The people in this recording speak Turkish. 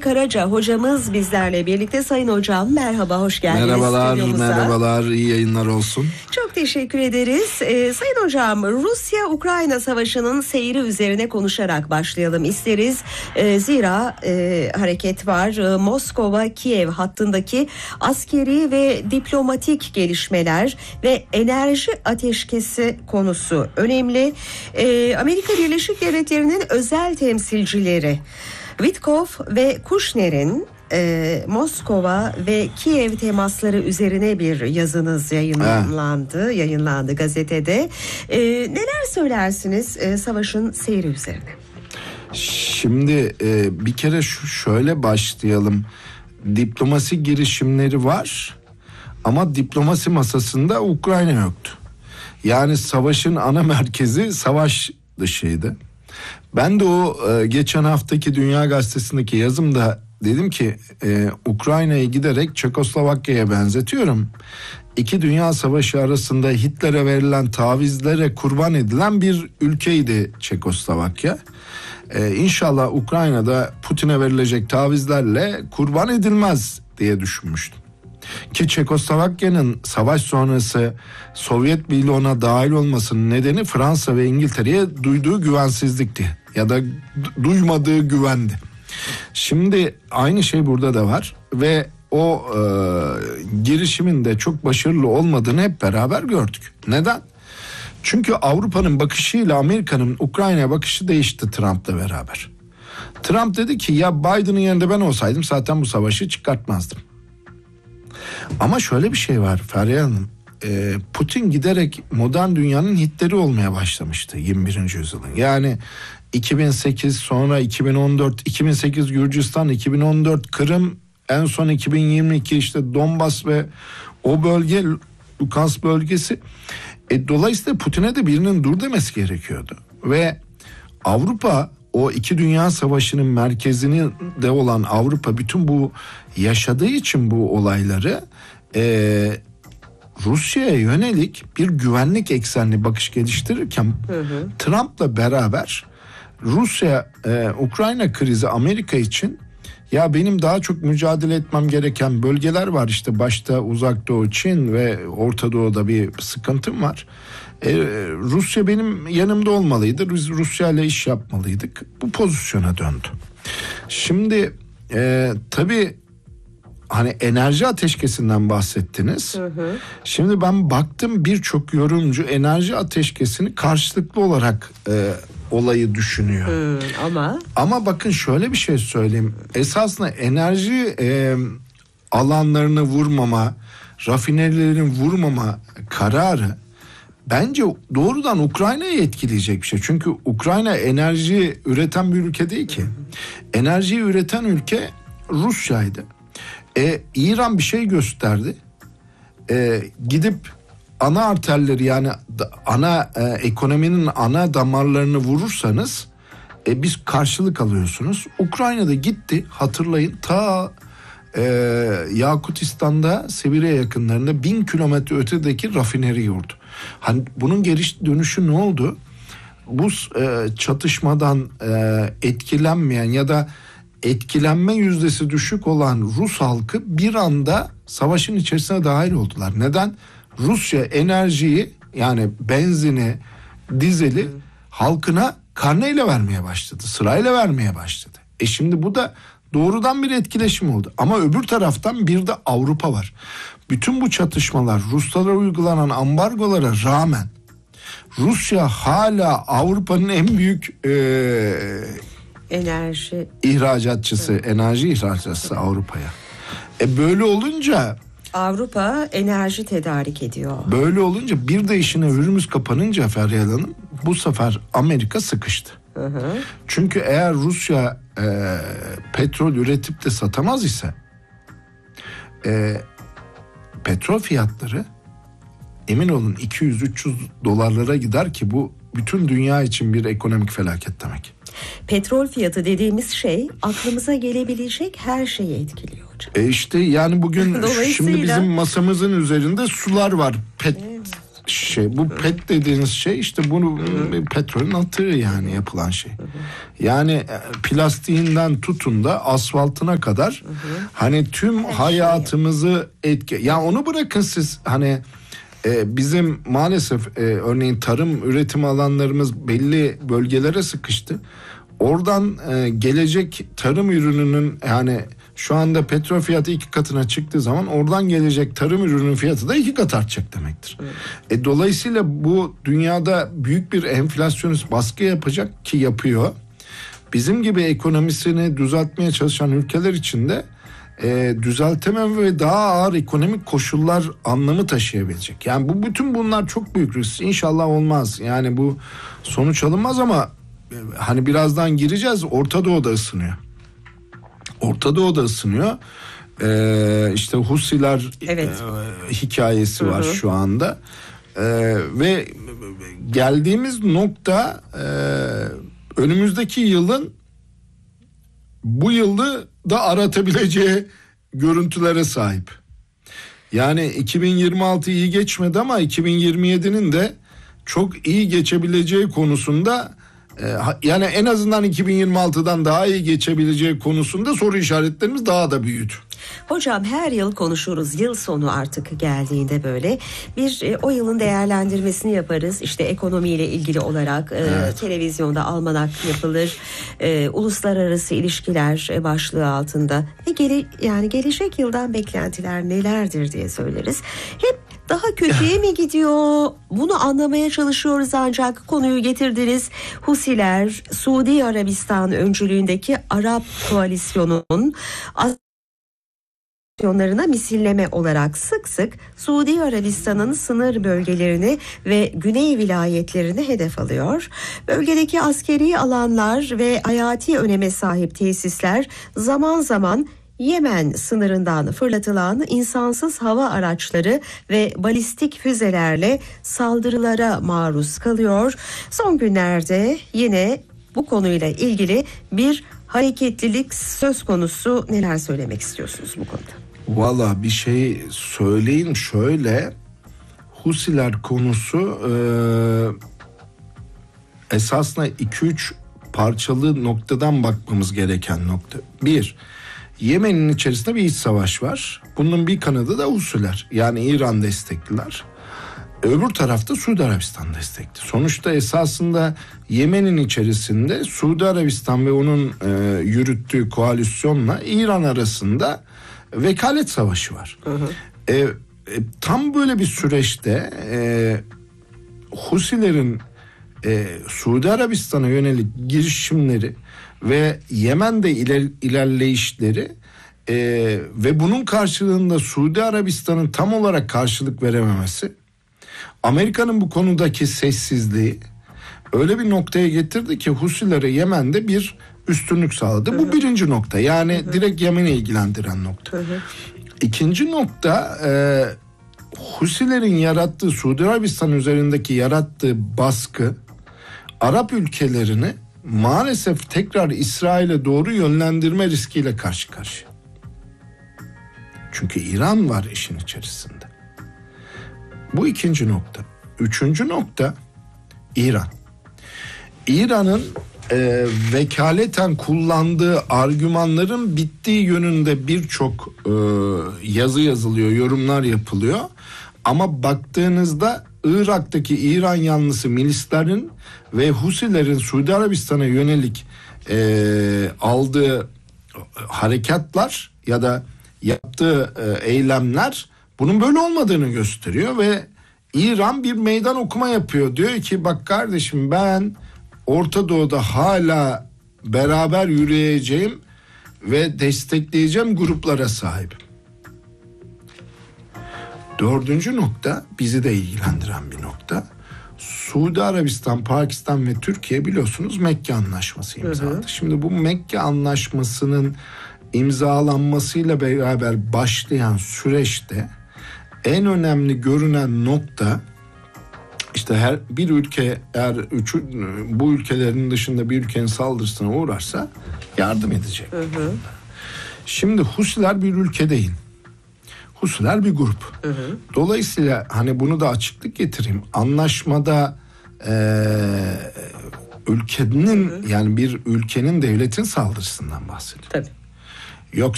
Karaca hocamız bizlerle birlikte. Sayın hocam merhaba, hoş geldiniz. Merhabalar, iyi yayınlar olsun. Çok teşekkür ederiz. Sayın hocam, Rusya-Ukrayna savaşının seyri üzerine konuşarak başlayalım isteriz. Zira hareket var. Moskova-Kiev hattındaki askeri ve diplomatik gelişmeler ve enerji ateşkesi konusu önemli. Amerika Birleşik Devletleri'nin özel temsilcileri Witkoff ve Kushner'in Moskova ve Kiev temasları üzerine bir yazınız yayınlandı gazetede. Neler söylersiniz savaşın seyri üzerine? Şimdi bir kere şöyle başlayalım. Diplomasi girişimleri var ama diplomasi masasında Ukrayna yoktu. Yani savaşın ana merkezi savaş dışıydı. Ben de o geçen haftaki Dünya Gazetesi'ndeki yazımda dedim ki Ukrayna'yı giderek Çekoslovakya'ya benzetiyorum. İki Dünya Savaşı arasında Hitler'e verilen tavizlere kurban edilen bir ülkeydi Çekoslovakya. İnşallah Ukrayna'da Putin'e verilecek tavizlerle kurban edilmez diye düşünmüştüm. Ki Çekoslovakya'nın savaş sonrası Sovyet bloğuna dahil olmasının nedeni Fransa ve İngiltere'ye duyduğu güvensizlikti ya da duymadığı güvendi. Şimdi aynı şey burada da var ve o girişimin de çok başarılı olmadığını hep beraber gördük. Neden? Çünkü Avrupa'nın bakışıyla Amerika'nın Ukrayna'ya bakışı değişti Trump'la beraber. Trump dedi ki ya Biden'ın yerinde ben olsaydım zaten bu savaşı çıkartmazdım. Ama şöyle bir şey var Feriha Hanım. Putin giderek modern dünyanın Hitler'i olmaya başlamıştı 21. yüzyılın. Yani 2008 sonra 2014, 2008 Gürcistan, 2014 Kırım, en son 2022 işte Donbas ve o bölge, Lukansk bölgesi. Dolayısıyla Putin'e de birinin dur demesi gerekiyordu. Ve Avrupa, o iki dünya savaşının merkezini de olan Avrupa bütün bu yaşadığı için bu olayları Rusya'ya yönelik bir güvenlik eksenli bakış geliştirirken Trump'la beraber Rusya Ukrayna krizi Amerika için ya benim daha çok mücadele etmem gereken bölgeler var, işte başta Uzak Doğu, Çin ve Orta Doğu'da bir sıkıntım var. Rusya benim yanımda olmalıydı. Biz Rusya ile iş yapmalıydık. Bu pozisyona döndü. Şimdi tabii hani enerji ateşkesinden bahsettiniz. Şimdi ben baktım birçok yorumcu enerji ateşkesini karşılıklı olarak olayı düşünüyor. Ama bakın şöyle bir şey söyleyeyim. Esasında enerji alanlarını vurmama, rafinerilerini vurmama kararı bence doğrudan Ukrayna'yı etkileyecek bir şey. Çünkü Ukrayna enerji üreten bir ülke değil ki. Enerjiyi üreten ülke Rusya'ydı. İran bir şey gösterdi. Gidip ana arterleri, yani ana ekonominin ana damarlarını vurursanız biz karşılık alıyorsunuz. Ukrayna'da gitti, hatırlayın, ta Yakutistan'da, Sibirya yakınlarında 1000 kilometre ötedeki rafineri vurdu. Hani bunun geri dönüşü ne oldu? Bu çatışmadan etkilenmeyen ya da etkilenme yüzdesi düşük olan Rus halkı bir anda savaşın içerisine dahil oldular. Neden? Rusya enerjiyi, yani benzini, dizeli halkına karneyle vermeye başladı. Sırayla vermeye başladı. Şimdi bu da doğrudan bir etkileşim oldu. Ama öbür taraftan bir de Avrupa var. Bütün bu çatışmalar, Ruslara uygulanan ambargolara rağmen Rusya hala Avrupa'nın en büyük enerji ihracatçısı, enerji ihracatçısı Avrupa'ya. Böyle olunca Avrupa enerji tedarik ediyor. Böyle olunca bir de işine Hürmüz kapanınca Feriha Hanım, bu sefer Amerika sıkıştı. Çünkü eğer Rusya petrol üretip de satamaz ise petrol fiyatları emin olun 200-300 dolarlara gider ki bu bütün dünya için bir ekonomik felaket demek. Petrol fiyatı dediğimiz şey aklımıza gelebilecek her şeyi etkiliyor hocam. İşte yani bugün şimdi bizim masamızın üzerinde sular var. Bu PET dediğiniz şey işte bunu petrolün atığı yani yapılan şey. Yani plastiğinden tutun da asfaltına kadar hani tüm hayatımızı ya onu bırakın siz hani bizim maalesef örneğin tarım üretim alanlarımız belli bölgelere sıkıştı. Oradan gelecek tarım ürününün yani şu anda petrol fiyatı 2 katına çıktığı zaman oradan gelecek tarım ürünün fiyatı da 2 kat artacak demektir. Dolayısıyla bu dünyada büyük bir enflasyonist baskı yapacak ki yapıyor. Bizim gibi ekonomisini düzeltmeye çalışan ülkeler için de düzeltemem ve daha ağır ekonomik koşullar anlamı taşıyabilecek. Yani bütün bunlar çok büyük risk. İnşallah olmaz. Yani bu sonuç alınmaz ama hani birazdan gireceğiz. Orta Doğu'da ısınıyor. Orta Doğu'da ısınıyor. İşte Husiler hikayesi var şu anda. Ve geldiğimiz nokta önümüzdeki yılın bu yılı da aratabileceği görüntülere sahip. Yani 2026 iyi geçmedi ama 2027'nin de çok iyi geçebileceği konusunda yani en azından 2026'dan daha iyi geçebileceği konusunda soru işaretlerimiz daha da büyüdü. Hocam her yıl konuşuruz. Yıl sonu artık geldiğinde böyle bir o yılın değerlendirmesini yaparız. İşte ekonomiyle ilgili olarak televizyonda almanak yapılır. Uluslararası ilişkiler başlığı altında. Yani gelecek yıldan beklentiler nelerdir diye söyleriz. Hep daha kötüye mi gidiyor? Bunu anlamaya çalışıyoruz ancak konuyu getirdiniz. Husiler, Suudi Arabistan öncülüğündeki Arap koalisyonunun operasyonlarına misilleme olarak sık sık Suudi Arabistan'ın sınır bölgelerini ve güney vilayetlerini hedef alıyor. Bölgedeki askeri alanlar ve hayati öneme sahip tesisler zaman zaman Yemen sınırından fırlatılan insansız hava araçları ve balistik füzelerle saldırılara maruz kalıyor. Son günlerde yine bu konuyla ilgili bir hareketlilik söz konusu. Neler söylemek istiyorsunuz bu konuda? Valla bir şey söyleyeyim şöyle. Husiler konusu esasında 2-3 parçalı noktadan bakmamız gereken nokta. Bir, Yemen'in içerisinde bir iç savaş var. Bunun bir kanadı da Husiler. Yani İran destekliler. Öbür tarafta Suudi Arabistan destekli. Sonuçta esasında Yemen'in içerisinde Suudi Arabistan ve onun yürüttüğü koalisyonla İran arasında vekalet savaşı var. Tam böyle bir süreçte Husilerin Suudi Arabistan'a yönelik girişimleri ve Yemen'de ilerleyişleri ve bunun karşılığında Suudi Arabistan'ın tam olarak karşılık verememesi, Amerika'nın bu konudaki sessizliği öyle bir noktaya getirdi ki Husilere Yemen'de bir üstünlük sağladı. Bu birinci nokta, yani direkt Yemen'i ilgilendiren nokta. İkinci nokta, Husilerin yarattığı, Suudi Arabistan üzerindeki yarattığı baskı Arap ülkelerini maalesef tekrar İsrail'e doğru yönlendirme riskiyle karşı karşıya. Çünkü İran var işin içerisinde. Bu ikinci nokta. Üçüncü nokta İran. İran'ın vekaleten kullandığı argümanların bittiği yönünde birçok yazı yazılıyor, yorumlar yapılıyor. Ama baktığınızda Irak'taki İran yanlısı milislerin ve Husilerin Suudi Arabistan'a yönelik aldığı harekatlar ya da yaptığı eylemler bunun böyle olmadığını gösteriyor ve İran bir meydan okuma yapıyor. Diyor ki bak kardeşim, ben Orta Doğu'da hala beraber yürüyeceğim ve destekleyeceğim gruplara sahibim. Dördüncü nokta, bizi de ilgilendiren bir nokta. Suudi Arabistan, Pakistan ve Türkiye biliyorsunuz Mekke Anlaşması imzaladı. Şimdi bu Mekke Anlaşması'nın imzalanmasıyla beraber başlayan süreçte en önemli görünen nokta, işte her bir ülke eğer bu ülkelerin dışında bir ülkenin saldırısına uğrarsa yardım edecek. Şimdi Husiler bir ülke değil. Husiler bir grup. Dolayısıyla hani bunu da açıklık getireyim. Anlaşmada ülkenin yani bir ülkenin devletin saldırısından bahsediyor. Tabii. Yoksa